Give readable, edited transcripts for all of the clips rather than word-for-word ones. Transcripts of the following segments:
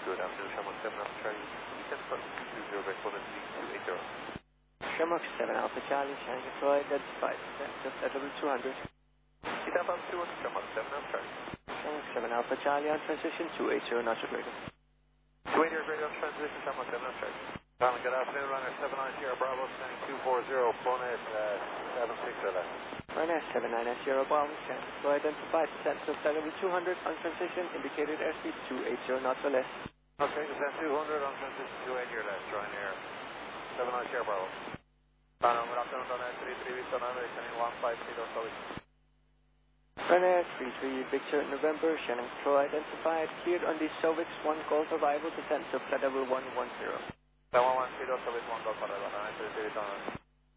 Good afternoon, Shamrock 7 Alpha Charlie. Descent for 20 by phone at 280. Shamrock 7 Alpha Charlie, Shanghai Troy, identified, just at level 200. Seat up 200, Shamrock 7 Alpha Charlie. Shamrock 7 Alpha Charlie on transition 280, not your greater. 280 greater transition, Shamrock 7 Alpha Charlie. Colin, good afternoon, runner 79 Sierra Bravo, standing 240, phone at 76 or less. Runner 79 Sierra Bravo, Shanghai Troy, identified, descent just at level 200 on transition, indicated airspeed 280, not or less. Okay, descent 200 on transition 280 or less, Ryanair 79 Sierra Bravo. Good afternoon, runner 33 Victor November, descending 150 or solid. Ryanair 33 Victor November, Shannon Troy, identified, cleared on the Sovix 1 Golf arrival, descent to flight level 110. 110, Sovix 1 Golf arrival, Ryanair 33 Victor November.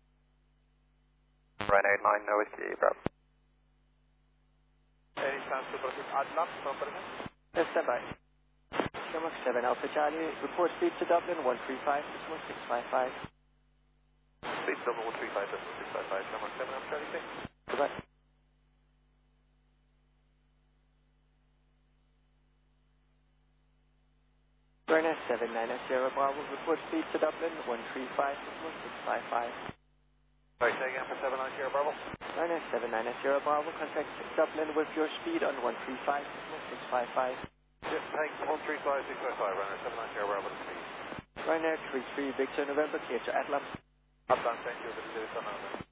Ryanair 9, no whiskey, Bravo. Any chance to proceed ADLAM from Bergen? Yes, stand by. Shamrock 7 Alpha Charlie, report speed to Dublin 135, 655. Speed Dublin 135, 655, Shamrock 7 Alpha Charlie, thanks. Goodbye. Ryanair 79 Sierra Bravo, report speed to Dublin 135, 655. Sorry, say again for 79 Sierra Bravo. Ryanair 79 Sierra Bravo, contact Dublin with your speed on 135, 655. Yes, thanks, 135, 655, Ryanair 79 Sierra Bravo, speed. Ryanair 33 Victor November, clear to Atlam. Atlam, thank you, this is November.